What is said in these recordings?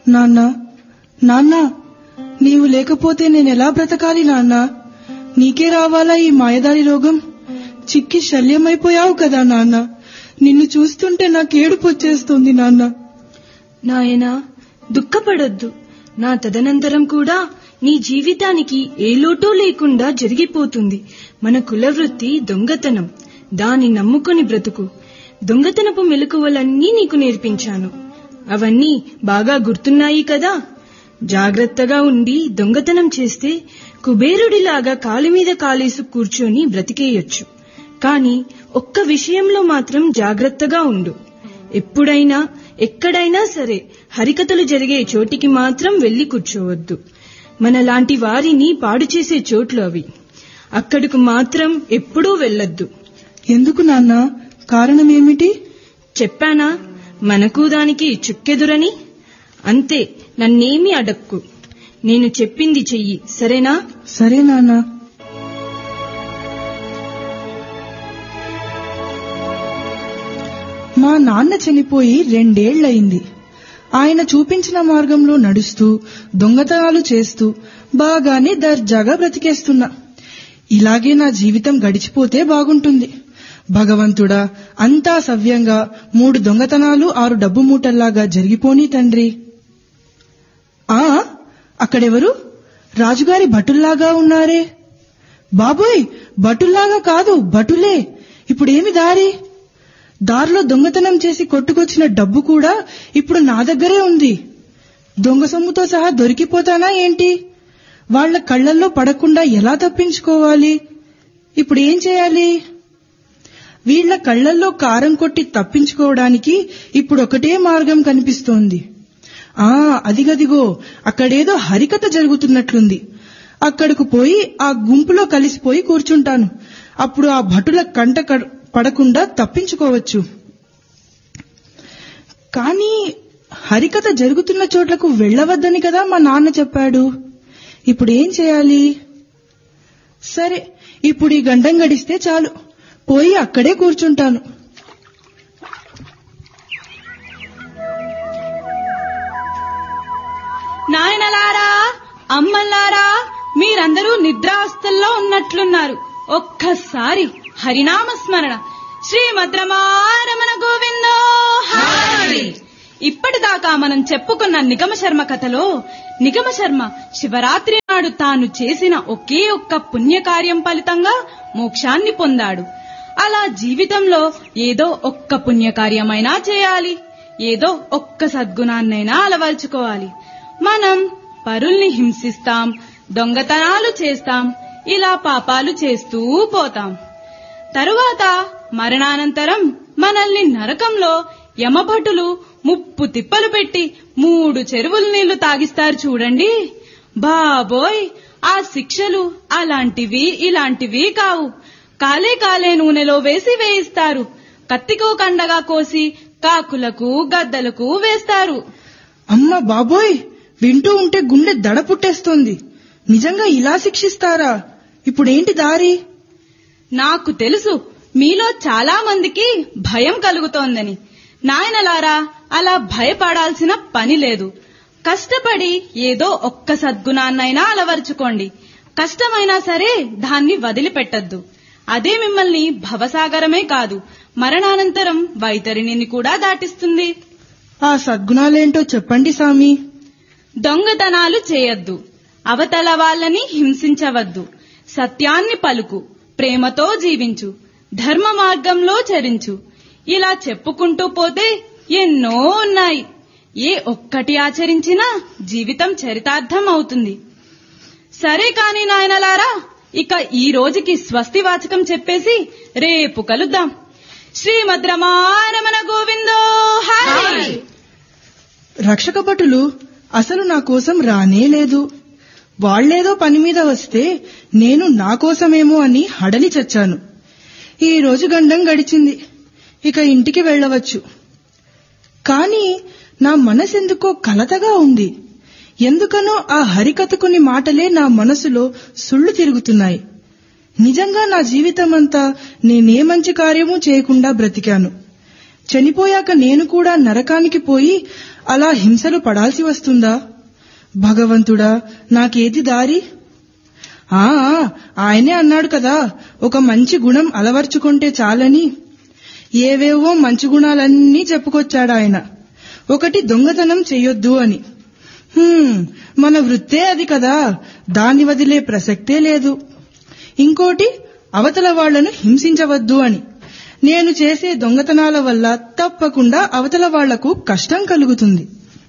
నాన్నా, నాన్నా, నీవు లేకపోతే నేనెలా బ్రతకాలి నాన్నా? నీకే రావాలా ఈ మాయదారి రోగం? చిక్కి శల్యమైపోయావు కదా నాన్న. నిన్ను చూస్తుంటే నాకేడుపొచ్చేస్తుంది నాన్న. నాయనా, దుఃఖపడొద్దు. నా తదనంతరం కూడా నీ జీవితానికి ఏ లోటూ లేకుండా జరిగిపోతుంది. మన కులవృత్తి దొంగతనం. దాన్ని నమ్ముకొని బ్రతుకు. దొంగతనపు మెలకువలన్నీ నీకు నేర్పించాను. అవన్నీ బాగా గుర్తున్నాయి కదా? జాగ్రత్తగా ఉండి దొంగతనం చేస్తే కుబేరుడిలాగా కాలిమీద కాలేసి కూర్చొని బ్రతికేయొచ్చు. కాని ఒక్క విషయంలో మాత్రం జాగ్రత్తగా ఉండు. ఎప్పుడైనా ఎక్కడైనా సరే హరికథలు జరిగే చోటికి మాత్రం వెళ్లి కూర్చోవద్దు. మనలాంటి వారిని పాడు చేసే చోట్లు అవి. అక్కడకు మాత్రం ఎప్పుడూ వెళ్లొద్దు. ఎందుకు నాన్నా? కారణమేమిటి? చెప్పానా మనకు దానికి చుక్కెదురని? అంతే, నన్నేమీ అడక్కు. నేను చెప్పింది చెయ్యి, సరేనా? సరే నాన్నా. మా నాన్న చనిపోయి 2 ఏళ్లయింది. ఆయన చూపించిన మార్గంలో నడుస్తూ దొంగతనాలు చేస్తూ బాగానే దర్జాగా బ్రతికేస్తున్నా. ఇలాగే నా జీవితం గడిచిపోతే బాగుంటుంది. భగవంతుడా, అంతా సవ్యంగా 3 దొంగతనాలు 6 డబ్బు మూటల్లాగా జరిగిపోనీ తండ్రి. అక్కడెవరు? రాజుగారి భటుల్లాగా ఉన్నారే. బాబోయ్, భటుల్లాగా కాదు, భటులే. ఇప్పుడేమి దారి? దారిలో దొంగతనం చేసి కొట్టుకొచ్చిన డబ్బు కూడా ఇప్పుడు నా దగ్గరే ఉంది. దొంగ సొమ్ముతో సహా దొరికిపోతానా ఏంటి? వాళ్ల కళ్లల్లో పడకుండా ఎలా తప్పించుకోవాలి? ఇప్పుడు ఏం చేయాలి? వీళ్ల కళ్లల్లో కారం కొట్టి తప్పించుకోవడానికి ఇప్పుడు ఒకటే మార్గం కనిపిస్తోంది. అదిగదిగో, అక్కడేదో హరికథ జరుగుతున్నట్లుంది. అక్కడకు పోయి ఆ గుంపులో కలిసిపోయి కూర్చుంటాను. అప్పుడు ఆ భటుల కంట పడకుండా తప్పించుకోవచ్చు. కానీ హరికథ జరుగుతున్న చోట్లకు వెళ్లవద్దని కదా మా నాన్న చెప్పాడు. ఇప్పుడు ఏం చేయాలి? సరే, ఇప్పుడు ఈ గండం గడిస్తే చాలు, పోయి అక్కడే కూర్చుంటాను. నాయనలారా, అమ్మల్లారా, మీరందరూ నిద్రావస్థల్లో ఉన్నట్లున్నారు. ఒక్కసారి హరినామ స్మరణ. శ్రీమద్రమారమణ గోవిందో హరి. ఇప్పటిదాకా మనం చెప్పుకున్న నిగమశర్మ కథలో నిగమశర్మ శివరాత్రి నాడు తాను చేసిన ఒకే ఒక్క పుణ్యకార్యం ఫలితంగా మోక్షాన్ని పొందాడు. అలా జీవితంలో ఏదో ఒక్క పుణ్యకార్యమైనా చేయాలి, ఏదో ఒక్క సద్గుణాన్నైనా అలవర్చుకోవాలి. మనం పరుల్ని హింసిస్తాం, దొంగతనాలు చేస్తాం, ఇలా పాపాలు చేస్తూ పోతాం. తరువాత మరణానంతరం మనల్ని నరకంలో యమభటులు 30 తిప్పలు పెట్టి 3 చెరువుల నీళ్లు తాగిస్తారు చూడండి. బాబోయ్, ఆ శిక్షలు అలాంటివి ఇలాంటివి కావు. కాలే నూనెలో వేసి వేయిస్తారు. కత్తికో కండగా కోసి కాకులకు గద్దలకు వేస్తారు. అమ్మ బాబోయ్, వింటూ ఉంటే గుండె దడ పుట్టేస్తోంది. నిజంగా ఇలా శిక్షిస్తారా? ఇప్పుడేంటి దారి? నాకు తెలుసు, మీలో చాలా మందికి భయం కలుగుతోందని. నాయనలారా, అలా భయపడాల్సిన పని లేదు. కష్టపడి ఏదో ఒక్క సద్గుణాన్నైనా అలవర్చుకోండి. కష్టమైనా సరే దాన్ని వదిలిపెట్టద్దు. అదే మిమ్మల్ని భవసాగరమే కాదు, మరణానంతరం వైతరిణిని కూడా దాటిస్తుంది. ఆ సద్గుణాలేంటో చెప్పండి సామి. దొంగతనాలు చేయొద్దు, అవతల వాళ్ళని హింసించవద్దు, సత్యాన్ని పలుకు, ప్రేమతో జీవించు, ధర్మ మార్గంలో చరించు. ఇలా చెప్పుకుంటూ పోతే ఎన్నో ఉన్నాయి. ఏ ఒక్కటి ఆచరించినా జీవితం చరితార్థం అవుతుంది. సరే కాని నాయనలారా, ఇక ఈ రోజుకి స్వస్తి వాచకం చెప్పేసి రేపు కలుద్దాం. శ్రీమద్రమారమణ గోవిందో హరి. రక్షక భటులు అసలు నా కోసం రానే లేదు. వాళ్లేదో పని మీద వస్తే నేను నా కోసమేమో అని హడలి చచ్చాను. ఈ రోజు గండం గడిచింది, ఇక ఇంటికి వెళ్లవచ్చు. కాని నా మనసెందుకో కలతగా ఉంది. ఎందుకనో ఆ హరికథకుని మాటలే నా మనసులో సుళ్లు తిరుగుతున్నాయి. నిజంగా నా జీవితమంతా నేనే మంచి కార్యమూ చేయకుండా బ్రతికాను. చనిపోయాక నేను కూడా నరకానికి పోయి అలా హింసలు పడాల్సి వస్తుందా? భగవంతుడా, నాకేది దారి? ఆయనే అన్నాడు కదా, ఒక మంచి గుణం అలవర్చుకుంటే చాలని. ఏవేవో మంచి గుణాలన్నీ చెప్పుకొచ్చాడు ఆయన. ఒకటి దొంగతనం చెయ్యొద్దు అని. మన వృత్తే అది కదా, దాన్ని వదిలే ప్రసక్తే లేదు. ఇంకోటి అవతల వాళ్లను హింసించవద్దు అని. నేను చేసే దొంగతనాల వల్ల తప్పకుండా అవతల వాళ్లకు కష్టం కలుగుతుంది.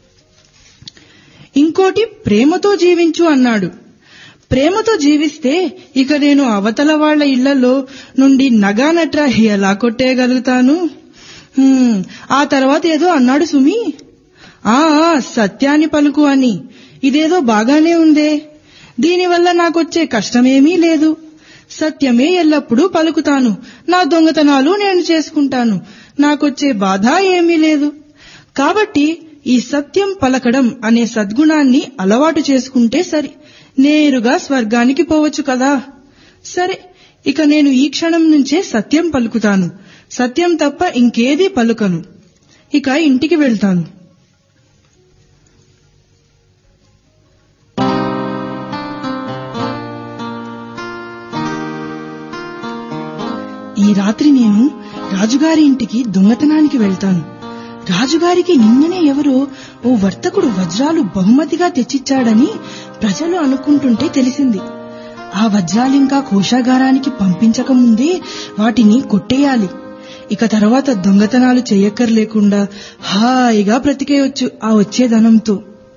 ఇంకోటి ప్రేమతో జీవించు అన్నాడు. ప్రేమతో జీవిస్తే ఇక నేను అవతల వాళ్ల ఇళ్లలో నుండి నగానట్రా ఎలా కొట్టేయగలుగుతాను? ఆ తర్వాత ఏదో అన్నాడు సుమి, సత్యాన్ని పలుకు అని. ఇదేదో బాగానే ఉందే, దీనివల్ల నాకొచ్చే కష్టమేమీ లేదు. సత్యమే ఎల్లప్పుడూ పలుకుతాను, నా దొంగతనాలు నేను చేసుకుంటాను, నాకొచ్చే బాధ ఏమీ లేదు. కాబట్టి ఈ సత్యం పలకడం అనే సద్గుణాన్ని అలవాటు చేసుకుంటే సరి, నేరుగా స్వర్గానికి పోవచ్చు కదా. సరే, ఇక నేను ఈ క్షణం నుంచే సత్యం పలుకుతాను. సత్యం తప్ప ఇంకేదీ పలుకను. ఇక ఇంటికి వెళ్తాను. ఈ రాత్రి నేను రాజుగారి ఇంటికి దొంగతనానికి వెళ్తాను. రాజుగారికి నిన్ననే ఎవరో ఓ వర్తకుడు వజ్రాలు బహుమతిగా తెచ్చిచ్చాడని ప్రజలు అనుకుంటుంటే తెలిసింది. ఆ వజ్రాలింకా కోశాగారానికి పంపించకముందే వాటిని కొట్టేయాలి. ఇక తర్వాత దొంగతనాలు చెయ్యక్కర్లేకుండా హాయిగా బ్రతికేయొచ్చు ఆ వచ్చే ధనంతో.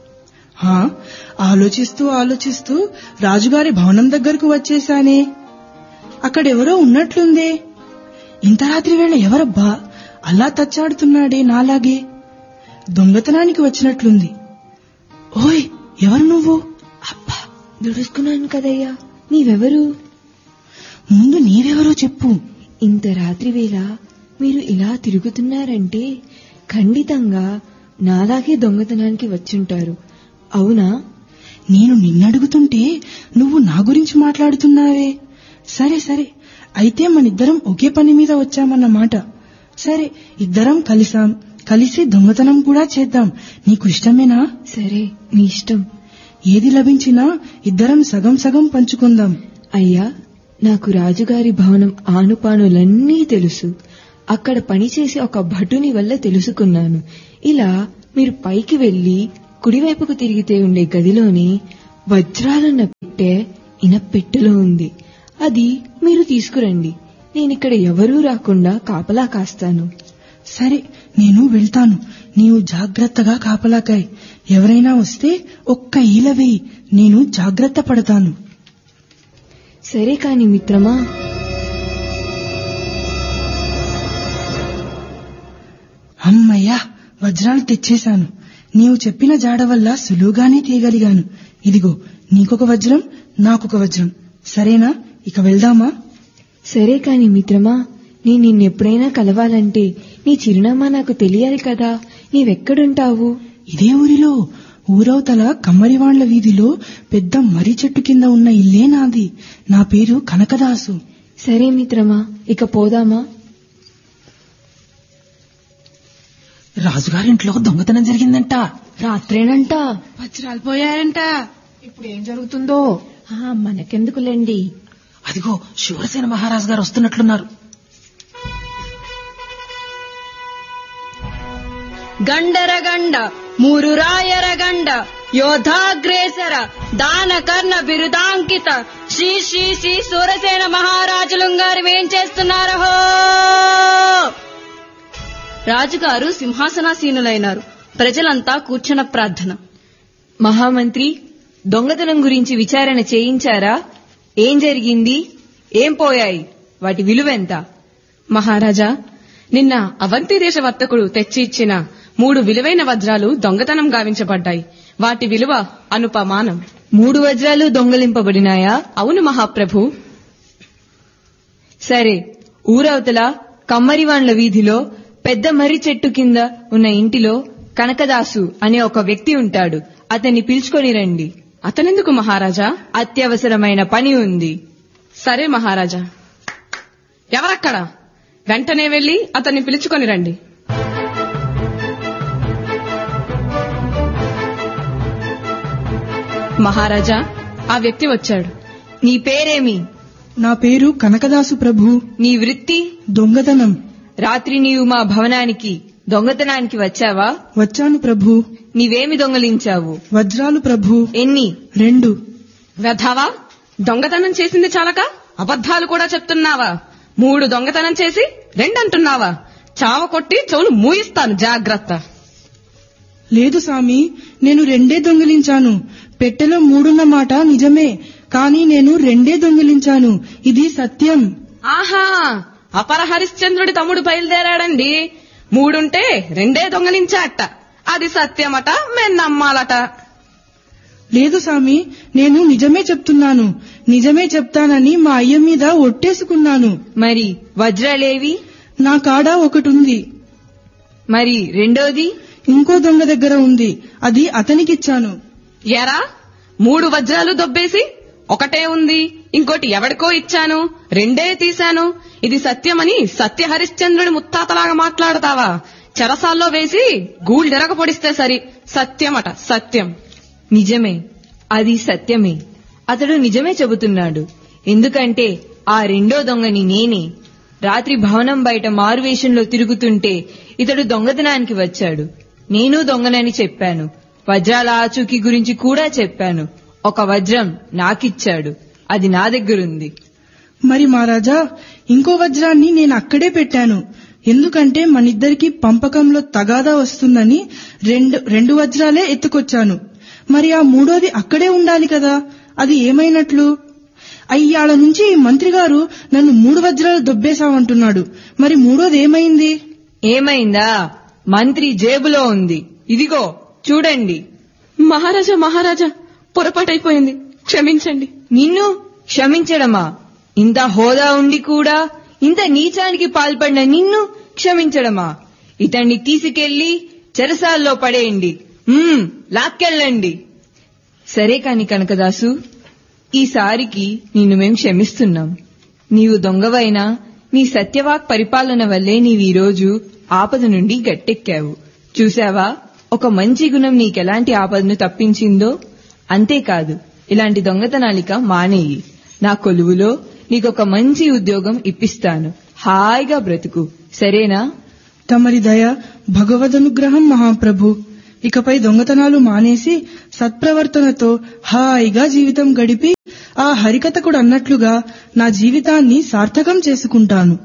ఆలోచిస్తూ రాజుగారి భవనం దగ్గరకు వచ్చేశానే. అక్కడెవరో ఉన్నట్లుందే. ఇంత రాత్రి వేళ ఎవరబ్బా అలా తచ్చాడుతున్నాడే నాలాగే? దొంగతనానికి వచ్చినట్లుంది. ఓయ్, ఎవరు నువ్వు? అబ్బా, దుడుచుకున్నాను కదయ్యా, నీవెవరు? ముందు నీవెవరో చెప్పు. ఇంత రాత్రి వేళ మీరు ఇలా తిరుగుతున్నారంటే ఖండితంగా నాలాగే దొంగతనానికి వచ్చుంటారు, అవునా? నేను నిన్నడుగుతుంటే నువ్వు నా గురించి మాట్లాడుతున్నావే. సరే సరే, అయితే మనిద్దరం ఒకే పని మీద వచ్చామన్నమాట. సరే, ఇద్దరం కలిసి దొంగతనం కూడా చేద్దాం. నీకు ఇష్టమేనా? సరే, నీ ఇష్టం. ఏది లభించినా ఇద్దరం సగం సగం పంచుకుందాం. అయ్యా, నాకు రాజుగారి భవనం ఆనుపానులన్నీ తెలుసు. అక్కడ పనిచేసే ఒక భటుని వల్ల తెలుసుకున్నాను. ఇలా మీరు పైకి వెళ్లి కుడివైపుకు తిరిగితే ఉండే గదిలోని వజ్రాలన్న పెట్టె ఇనపెట్టెలో ఉంది. అది మీరు తీసుకురండి. నేనిక్కడ ఎవరూ రాకుండా కాపలా కాస్తాను. సరే, నేను వెళ్తాను. నీవు జాగ్రత్తగా కాపలాకాయ్. ఎవరైనా వస్తే ఒక్క ఈల వేయి, నేను జాగ్రత్త పడతాను. సరే కాని మిత్రమా. అమ్మయ్యా, వజ్రాలు తెచ్చేశాను. నీవు చెప్పిన జాడ వల్ల సులువుగానే తీయగలిగాను. ఇదిగో, నీకొక వజ్రం, నాకొక వజ్రం. సరేనా? ఇక వెళ్దామా? సరే కాని మిత్రమా, నేను నిన్నెప్పుడైనా కలవాలంటే నీ చిరునామా నాకు తెలియాలి కదా. నీవెక్కడుంటావు? ఇదే ఊరిలో, ఊరవతల కమ్మరివాండ్ల వీధిలో పెద్ద మర్రి చెట్టు కింద ఉన్న ఇల్లే నాది. నా పేరు కనకదాసు. సరే మిత్రమా, ఇక పోదామా? రాజుగారింట్లో దొంగతనం జరిగిందంట. రాత్రేనంట. వజ్రాలు పోయారంట. ఇప్పుడు ఏం జరుగుతుందో మనకెందుకులేండి. అదిగో శూరసేన మహారాజు గారు వస్తున్నట్లున్నారు. గండరగండ మూరు రాయరగండ యోధాగ్రేసర దాన కర్ణ బిరుదాంకిత శ్రీ శ్రీ శ్రీ సూరసేన మహారాజులుంగారు ఏం చేస్తున్నారహో. రాజుగారు సింహాసనాసీనులైనారు. ప్రజలంతా కూర్చున్న ప్రార్థన. మహామంత్రి, దొంగతనం గురించి విచారణ చేయించారా? ఏం జరిగింది? ఏం పోయాయి? వాటి విలువెంత? మహారాజా, నిన్న అవంతి దేశ వర్తకుడు తెచ్చి ఇచ్చిన 3 విలువైన వజ్రాలు దొంగతనం గావించబడ్డాయి. వాటి విలువ అనుపమానం. 3 వజ్రాలు దొంగలింపబడినాయా? అవును మహాప్రభు. సరే, ఊరవతల కమ్మరివాండ్ల వీధిలో పెద్ద మర్రి చెట్టు కింద ఉన్న ఇంటిలో కనకదాసు అనే ఒక వ్యక్తి ఉంటాడు. అతన్ని పిలుచుకొని రండి. అతనెందుకు మహారాజా? అత్యవసరమైన పని ఉంది. సరే మహారాజా. ఎవరక్కడ? వెంటనే వెళ్లి అతన్ని పిలుచుకొని రండి. మహారాజా, ఆ వ్యక్తి వచ్చాడు. నీ పేరేమి? నా పేరు కనకదాసు ప్రభు. నీ వృత్తి? దొంగతనం. రాత్రి నీవు మా భవనానికి దొంగతనానికి వచ్చావా? వచ్చాను ప్రభు. నీవేమి దొంగలించావు? వజ్రాలు ప్రభు. ఎన్ని? 2. వెధవా, దొంగతనం చేసింది చాలక అబద్ధాలు కూడా చెప్తున్నావా? 3 దొంగతనం చేసి 2 అంటున్నావా? చావ కొట్టి చెవులు మూయిస్తాను, జాగ్రత్త. లేదు స్వామి, నేను 2 దొంగిలించాను. పెట్టెలో 3 మాట నిజమే, కానీ నేను 2 దొంగిలించాను. ఇది సత్యం. ఆహా, అపర హరిశ్చంద్రుడి తమ్ముడు బయలుదేరాడండి. 3 ఉంటే 2 దొంగలించాట. అది సత్యమట, మేం నమ్మాలట. లేదు స్వామి, నేను నిజమే చెప్తున్నాను. నిజమే చెప్తానని మా అయ్య మీద ఒట్టేసుకున్నాను. మరి వజ్రాలేవి? నా కాడ 1 ఉంది. మరి రెండోది? ఇంకో దొంగ దగ్గర ఉంది. అది అతనికిచ్చాను. ఎరా, 3 వజ్రాలు దొబ్బేసి 1 ఉంది, ఇంకోటి ఎవడికో ఇచ్చాను, 2 తీశాను, ఇది సత్యమని సత్య హరిశ్చంద్రుడి ముత్తాతలాగా మాట్లాడతావా? చెరసాల్లో వేసి గూళ్ళెరగ పొడిస్తే సరి. సత్యమట, సత్యం. నిజమే, అది సత్యమే. అతడు నిజమే చెబుతున్నాడు. ఎందుకంటే ఆ రెండో దొంగని నేనే. రాత్రి భవనం బయట మారువేషంలో తిరుగుతుంటే ఇతడు దొంగతనానికి వచ్చాడు. నేను దొంగనని చెప్పాను. వజ్రాల ఆచూకీ గురించి కూడా చెప్పాను. 1 వజ్రం నాకిచ్చాడు. అది నా దగ్గరుంది. మరి మహారాజా, ఇంకో వజ్రాన్ని నేను అక్కడే పెట్టాను. ఎందుకంటే మనిద్దరికి పంపకంలో తగాదా వస్తుందని 2 వజ్రాలే ఎత్తుకొచ్చాను. మరి ఆ 3వది అక్కడే ఉండాలి కదా, అది ఏమైనట్లు? అయ్యాళ్ళ నుంచి మంత్రి గారు నన్ను 3 వజ్రాలు దొబ్బేశామంటున్నాడు. మరి 3వది ఏమైంది? ఏమైందా? మంత్రి జేబులో ఉంది. ఇదిగో చూడండి. మహారాజా, మహారాజా, పొరపాటైపోయింది, క్షమించండి. నిన్ను క్షమించడమా? ఇంత హోదా ఉండి కూడా ఇంత నీచానికి పాల్పడిన నిన్ను క్షమించడమా? ఇతన్ని తీసుకెళ్లి చెరసాల్లో పడేయండి. లాక్కెళ్ళండి. సరే కాని కనకదాసు, ఈసారికి నిన్ను మేం క్షమిస్తున్నాం. నీవు దొంగవైనా నీ సత్యవాక్ పరిపాలన వల్లే నీవీరోజు ఆపద నుండి గట్టెక్కావు. చూశావా, ఒక మంచి గుణం నీకెలాంటి ఆపదను తప్పించిందో? అంతేకాదు, ఇలాంటి దొంగతనాలిక మానేయి. నా కొలువులో నీకొక మంచి ఉద్యోగం ఇప్పిస్తాను. హాయిగా బ్రతుకు, సరేనా? తమరి దయ, భగవదనుగ్రహం మహాప్రభు. ఇకపై దొంగతనాలు మానేసి సత్ప్రవర్తనతో హాయిగా జీవితం గడిపి ఆ హరికథకుడు అన్నట్లుగా నా జీవితాన్ని సార్థకం చేసుకుంటాను.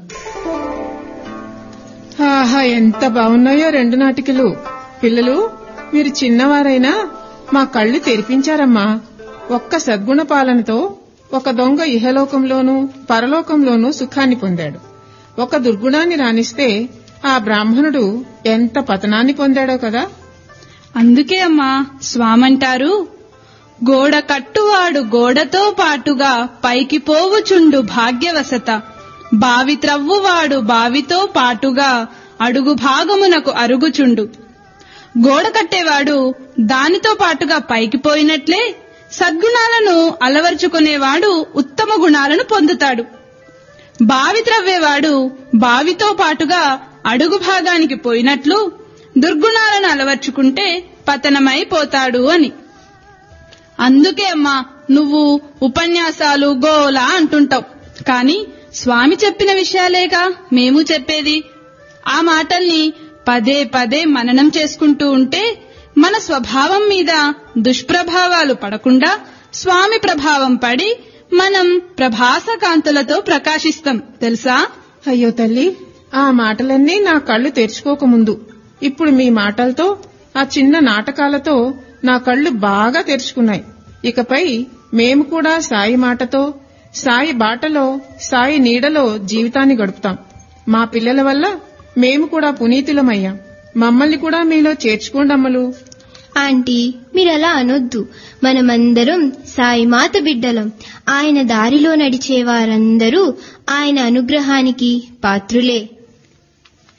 ఆహా, ఎంత బాగున్నాయో 2 నాటికలు. పిల్లలు, మీరు చిన్నవారైనా మా కళ్ళు తెరిపించారమ్మా. ఒక్క సద్గుణ పాలనతో ఒక దొంగ ఇహలోకంలోనూ పరలోకంలోనూ సుఖాన్ని పొందాడు. ఒక దుర్గుణాన్ని రాణిస్తే ఆ బ్రాహ్మణుడు ఎంత పతనాన్ని పొందాడో కదా. అందుకే అమ్మా స్వామంటారు, గోడ కట్టువాడు గోడతో పాటుగా పైకి పోవుచుండు భాగ్యవసత, బావి త్రవ్వువాడు బావితో పాటుగా అడుగు భాగమునకు అరుగుచుండు. గోడ కట్టేవాడు దానితో పాటుగా పైకి పోయినట్లే సద్గుణాలను అలవర్చుకునేవాడు ఉత్తమ గుణాలను పొందుతాడు. బావి త్రవ్వేవాడు బావితో పాటుగా అడుగు భాగానికి పోయినట్లు దుర్గుణాలను అలవర్చుకుంటే పతనమైపోతాడు అని. అందుకే అమ్మా నువ్వు ఉపన్యాసాలు గోలా అంటుంటావు, కాని స్వామి చెప్పిన విషయాలేగా మేము చెప్పేది. ఆ మాటల్ని పదే పదే మననం చేసుకుంటూ ఉంటే మన స్వభావం మీద దుష్ప్రభావాలు పడకుండా స్వామి ప్రభావం పడి మనం ప్రభాసకాంతులతో ప్రకాశిస్తాం, తెలుసా? అయ్యో తల్లి, ఆ మాటలన్నీ నా కళ్ళు తెరుచుకోకముందు ఇప్పుడు మీ మాటలతో, ఆ చిన్న నాటకాలతో నా కళ్ళు బాగా తెరుచుకున్నాయి. ఇకపై మేము కూడా సాయి మాటతో, సాయి బాటలో, సాయి నీడలో జీవితాన్ని గడుపుతాం. మా పిల్లల వల్ల మేము కూడా పునీతులమయ్యాం. మమ్మల్ని కూడా మీలో చేర్చుకోండమ్మలు. ఆంటీ, మీరలా అనొద్దు. మనమందరం సాయి మాత బిడ్డలం. ఆయన దారిలో నడిచేవారందరూ ఆయన అనుగ్రహానికి పాత్రులే.